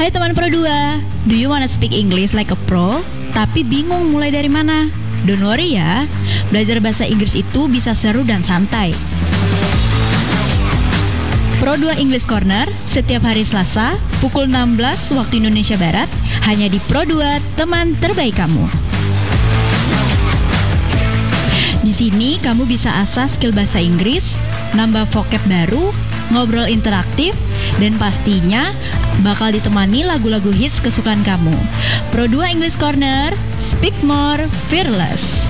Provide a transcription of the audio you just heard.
Hai teman Pro 2, do you wanna speak English like a pro? Tapi bingung mulai dari mana? Don't worry ya, belajar bahasa Inggris itu bisa seru dan santai. Pro 2 English Corner setiap hari Selasa pukul 16 waktu Indonesia Barat hanya di Pro 2, teman terbaik kamu. Di sini kamu bisa asah skill bahasa Inggris, nambah vocab baru, ngobrol interaktif, dan pastinya bakal ditemani lagu-lagu hits kesukaan kamu. Pro 2 English Corner, speak more, fearless.